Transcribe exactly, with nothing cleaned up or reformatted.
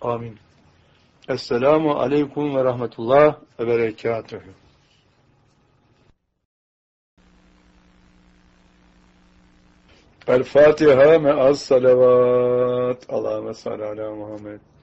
Amin. Esselamu aleyküm ve rahmetullah ve berekatühü. El Fatiha me'as salavat. Allahümme salli ala Muhammed.